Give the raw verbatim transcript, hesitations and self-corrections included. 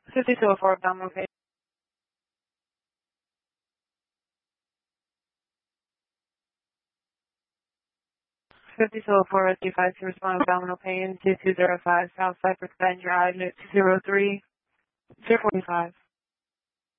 fifty-two oh four abdominal pain. fifty-two oh four rescue five to respond abdominal pain two two zero five South Cypress Bend Drive, zero three zero forty-five.